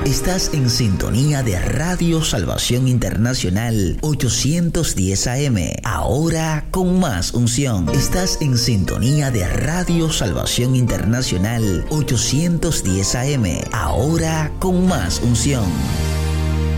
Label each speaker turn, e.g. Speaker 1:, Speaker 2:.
Speaker 1: Estás en sintonía de Radio Salvación Internacional 810 AM, ahora con más unción. Estás en sintonía de Radio Salvación Internacional 810 AM, ahora con más unción.